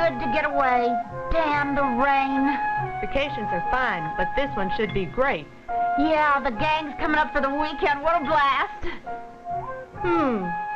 good to get away. Damn the rain. Vacations are fine, but this one should be great. Yeah, the gang's coming up for the weekend. What a blast.